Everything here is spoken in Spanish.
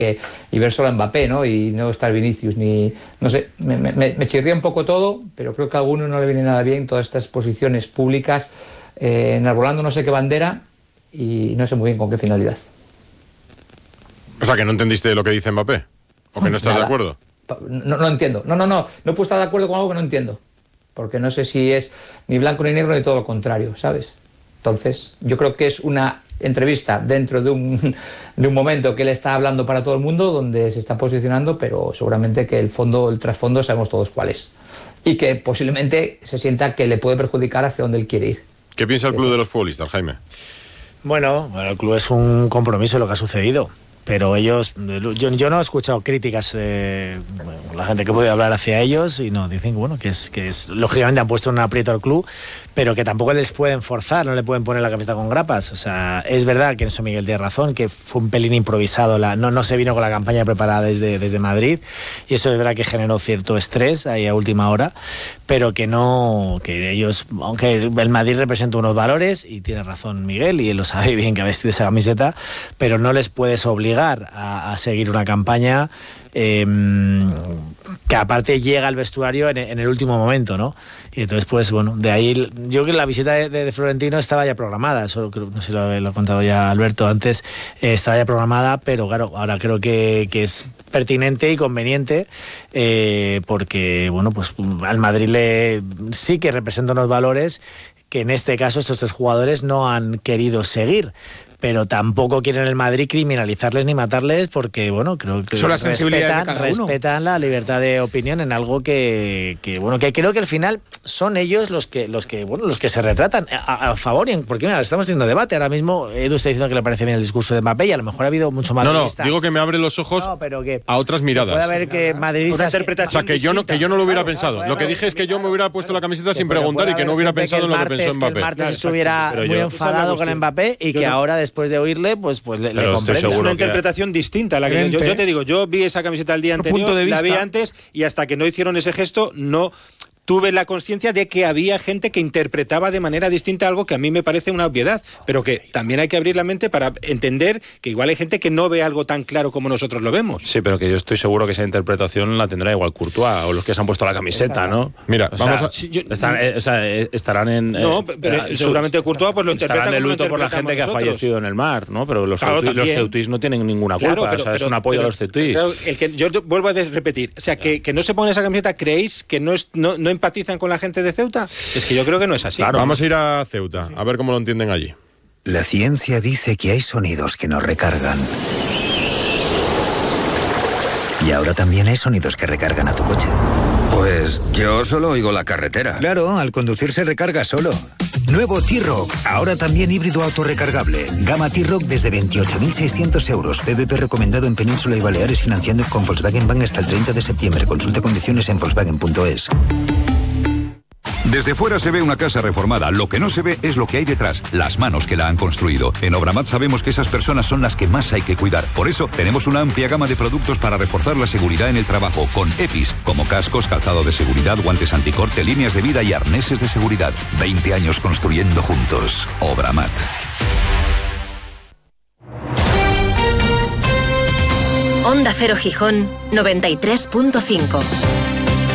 y ver solo a Mbappé, ¿no? Y no estar Vinicius ni... No sé, me chirría un poco todo, pero creo que a alguno no le viene nada bien todas estas posiciones públicas enarbolando no sé qué bandera y no sé muy bien con qué finalidad. O sea, que no entendiste lo que dice Mbappé, o que no estás de acuerdo. No entiendo. No puedo estar de acuerdo con algo que no entiendo. Porque no sé si es ni blanco ni negro ni todo lo contrario, ¿sabes? Entonces, yo creo que es una entrevista dentro de un momento que él está hablando para todo el mundo, donde se está posicionando, pero seguramente que el trasfondo sabemos todos cuál es. Y que posiblemente se sienta que le puede perjudicar hacia donde él quiere ir. ¿Qué piensa el club de los futbolistas, Jaime? Bueno, el club es un compromiso de lo que ha sucedido. Pero ellos, yo no he escuchado críticas, la gente que puede hablar hacia ellos, y no, dicen que es lógicamente han puesto en un aprieto al club, pero que tampoco les pueden forzar, no le pueden poner la camiseta con grapas. O sea, es verdad que en eso Miguel tiene razón, que fue un pelín improvisado, no se vino con la campaña preparada desde Madrid, y eso es verdad que generó cierto estrés ahí a última hora, pero que ellos, aunque el Madrid representa unos valores, y tiene razón Miguel, y él lo sabe bien que ha vestido esa camiseta, pero no les puedes obligar a seguir una campaña que aparte llega al vestuario en el último momento, ¿no? Y entonces, pues bueno, de ahí yo creo que la visita de Florentino estaba ya programada, eso no sé si lo ha contado ya Alberto antes, estaba ya programada, pero claro, ahora creo que es pertinente y conveniente porque, bueno, pues al Madrid sí que representa unos valores que en este caso estos tres jugadores no han querido seguir, pero tampoco quieren el Madrid criminalizarles ni matarles porque, bueno, creo que son las sensibilidades de cada uno. Respetan la libertad de opinión en algo que creo que al final son ellos los que se retratan a favor, porque mira, estamos teniendo debate ahora mismo. Edu está diciendo que le parece bien el discurso de Mbappé y a lo mejor ha habido mucho más digo que me abre los ojos a otras miradas. Puede haber que madridistas... O sea, que yo no lo hubiera pensado. Lo que dije es que yo me hubiera puesto la camiseta sin preguntar y que no hubiera pensado en lo que pensó Mbappé. Que el martes estuviera muy enfadado con Mbappé y que ahora después de oírle, pues le comprende. Es una interpretación distinta a la que yo te digo. Yo vi esa camiseta el día anterior, la vi antes y hasta que no hicieron ese gesto no tuve la conciencia de que había gente que interpretaba de manera distinta algo que a mí me parece una obviedad, pero que también hay que abrir la mente para entender que igual hay gente que no ve algo tan claro como nosotros lo vemos. Sí, pero que yo estoy seguro que esa interpretación la tendrá igual Courtois o los que se han puesto la camiseta, ¿no? Mira, estarán en... No, pero seguramente Courtois pues lo interpreta estarán de luto por la gente que ha fallecido en el mar, ¿no? Pero los ceutís no tienen ninguna culpa, es un apoyo a los ceutís. Yo vuelvo a repetir, o sea, que no se pone esa camiseta, ¿creéis que no empatizan con la gente de Ceuta? Es que yo creo que no es así. Claro. Vamos a ir a Ceuta, a ver cómo lo entienden allí. La ciencia dice que hay sonidos que nos recargan. Y ahora también hay sonidos que recargan a tu coche. Pues yo solo oigo la carretera. Claro, al conducir se recarga solo. Nuevo T-Roc, ahora también híbrido autorrecargable. Gama T-Roc desde 28.600 euros. PVP recomendado en Península y Baleares, financiando con Volkswagen Bank hasta el 30 de septiembre. Consulta condiciones en volkswagen.es. Desde fuera se ve una casa reformada, lo que no se ve es lo que hay detrás, las manos que la han construido. En Obramat sabemos que esas personas son las que más hay que cuidar. Por eso tenemos una amplia gama de productos para reforzar la seguridad en el trabajo, con EPIs, como cascos, calzado de seguridad, guantes anticorte, líneas de vida y arneses de seguridad. 20 años construyendo juntos. Obramat. Onda Cero Gijón 93.5.